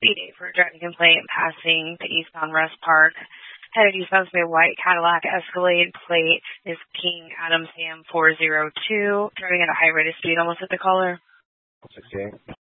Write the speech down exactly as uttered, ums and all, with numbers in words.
eight eight for a driving complaint passing the eastbound Rest Park. Headed eastbound to a white Cadillac Escalade. Plate is King Adam Sam four zero two. Driving at a high rate of speed almost at the caller. sixty-eight.